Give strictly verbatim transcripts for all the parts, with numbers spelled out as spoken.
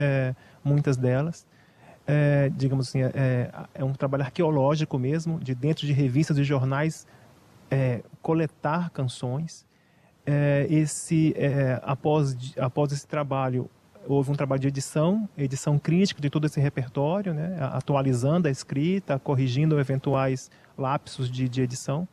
é, muitas delas. É, digamos assim, é, é um trabalho arqueológico mesmo, de dentro de revistas e jornais, é, coletar canções. É, esse, é, após, após esse trabalho, houve um trabalho de edição, edição crítica de todo esse repertório, né, atualizando a escrita, corrigindo eventuais lapsos de, de edição.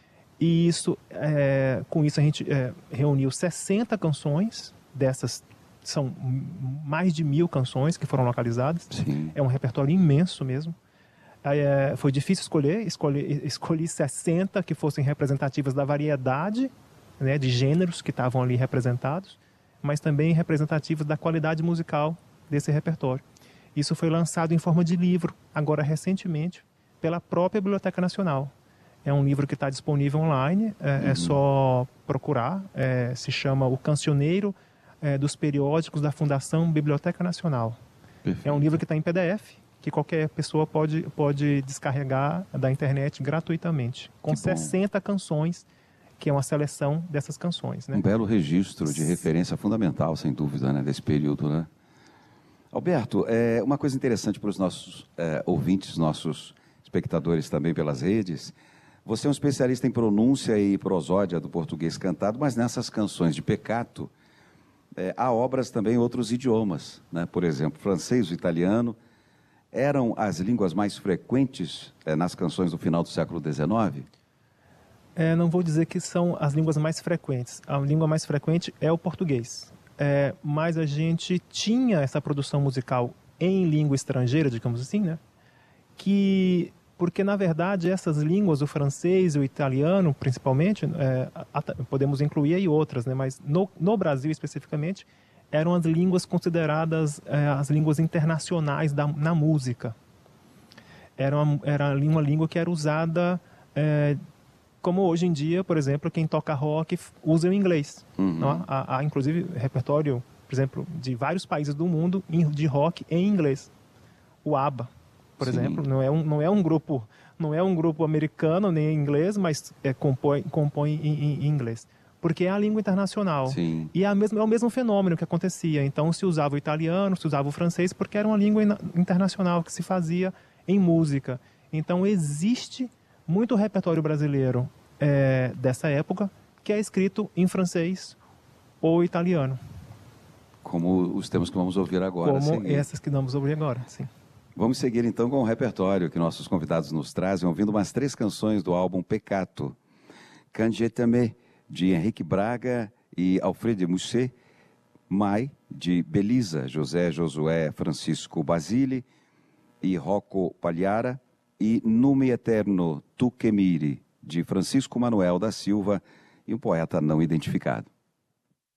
E isso, é, com isso a gente é, reuniu sessenta canções, dessas são mais de mil canções que foram localizadas. Sim. É um repertório imenso mesmo. Aí, é, foi difícil escolher, escolhi, escolhi sessenta que fossem representativas da variedade, né, de gêneros que estavam ali representados, mas também representativas da qualidade musical desse repertório. Isso foi lançado em forma de livro, agora recentemente, pela própria Biblioteca Nacional. É um livro que está disponível online, é, uhum. é só procurar, é, se chama O Cancioneiro é, dos Periódicos da Fundação Biblioteca Nacional. Perfeito. É um livro que está em P D F, que qualquer pessoa pode, pode descarregar da internet gratuitamente, com sessenta canções, que é uma seleção dessas canções. Né? Um belo registro de referência fundamental, sem dúvida, né, desse período, né? Alberto, é, uma coisa interessante para os nossos é, ouvintes, nossos espectadores também pelas redes, você é um especialista em pronúncia e prosódia do português cantado, mas nessas canções de Peccato, é, há obras também em outros idiomas, né? Por exemplo, francês, o italiano, eram as línguas mais frequentes é, nas canções do final do século dezenove? É, não vou dizer que são as línguas mais frequentes. A língua mais frequente é o português. É, mas a gente tinha essa produção musical em língua estrangeira, digamos assim, né? Que, porque na verdade essas línguas, o francês e o italiano principalmente, é, podemos incluir aí outras, né? Mas no, no Brasil especificamente, eram as línguas consideradas é, as línguas internacionais da, na música. Era uma, era uma língua que era usada... É, como hoje em dia, por exemplo, quem toca rock usa o inglês. Uhum. Há, há, inclusive, repertório, por exemplo, de vários países do mundo de rock em inglês. O ABBA, por Sim. exemplo, não é, um, não é um grupo, não é um grupo americano nem inglês, mas é, compõe, compõe em, em, em inglês. Porque é a língua internacional. Sim. E é, a mesma, é o mesmo fenômeno que acontecia. Então, se usava o italiano, se usava o francês, porque era uma língua internacional que se fazia em música. Então, existe muito repertório brasileiro é, dessa época que é escrito em francês ou italiano. Como os temas que vamos ouvir agora. Como essas que vamos ouvir agora, sim. Vamos seguir então com o repertório que nossos convidados nos trazem, ouvindo umas três canções do álbum Peccato. Quand je t'aimais, de Henrique Braga e Alfredo Musset. Mai, de Belisa, José Josué Francisco Basile e Rocco Pagliara. E Nume Eterno Tu Que Miri, de Francisco Manuel da Silva, e um poeta não identificado.